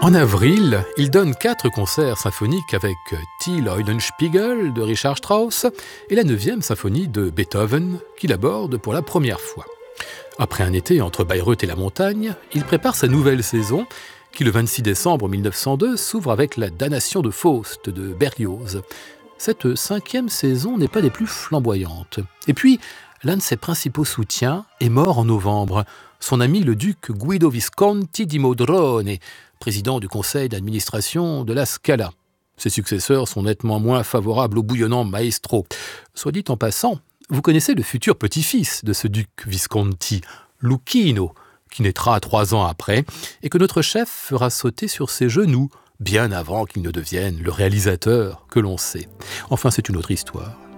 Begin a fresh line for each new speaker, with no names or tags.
En avril, il donne 4 concerts symphoniques avec Till Eulenspiegel de Richard Strauss et la 9e symphonie de Beethoven qu'il aborde pour la première fois. Après un été entre Bayreuth et la montagne, il prépare sa nouvelle saison qui, le 26 décembre 1902, s'ouvre avec la Damnation de Faust de Berlioz. Cette 5e saison n'est pas des plus flamboyantes. Et puis, l'un de ses principaux soutiens est mort en novembre, son ami le duc Guido Visconti di Modrone, président du conseil d'administration de la Scala. Ses successeurs sont nettement moins favorables au bouillonnant maestro. Soit dit en passant, vous connaissez le futur petit-fils de ce duc Visconti, Luchino, qui naîtra 3 ans après, et que notre chef fera sauter sur ses genoux, bien avant qu'il ne devienne le réalisateur que l'on sait. Enfin, c'est une autre histoire.